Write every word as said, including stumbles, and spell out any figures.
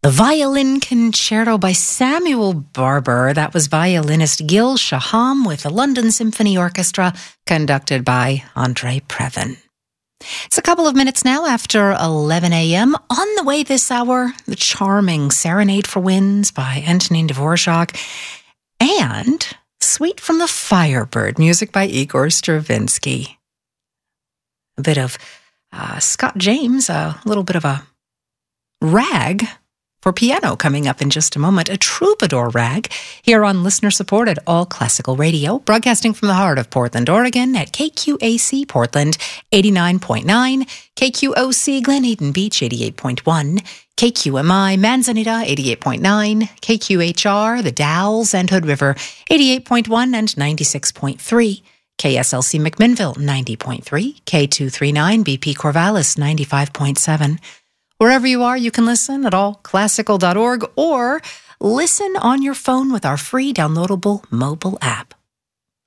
The Violin Concerto by Samuel Barber. That was violinist Gil Shaham with the London Symphony Orchestra, conducted by Andre Previn. It's a couple of minutes now after eleven a.m. On the way this hour, the charming Serenade for Winds by Antonin Dvorak and Suite from the Firebird, music by Igor Stravinsky. A bit of uh, Scott James, a little bit of a rag for piano coming up in just a moment, a troubadour rag here on listener-supported All Classical Radio, broadcasting from the heart of Portland, Oregon at K Q A C Portland eighty-nine point nine, K Q O C Glen Eden Beach eighty-eight point one, K Q M I Manzanita eighty-eight point nine, K Q H R The Dalles and Hood River eighty-eight point one and ninety-six point three, K S L C McMinnville ninety point three, K two thirty-nine B P Corvallis ninety-five point seven. Wherever you are, you can listen at all classical dot org or listen on your phone with our free downloadable mobile app.